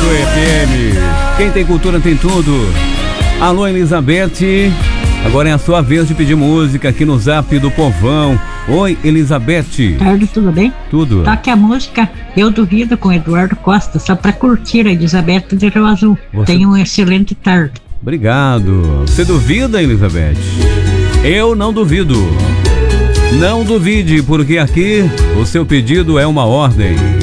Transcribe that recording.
FM. Quem tem cultura tem tudo. Alô, Elizabeth. Agora é a sua vez de pedir música aqui no Zap do Povão. Oi, Elizabeth. Tarde, tudo bem? Tudo. Toque a música Eu Duvido com Eduardo Costa, só pra curtir a Elizabeth de Rio Azul. Tenha uma excelente tarde. Obrigado. Você duvida, Elizabeth? Eu não duvido. Não duvide, porque aqui o seu pedido é uma ordem.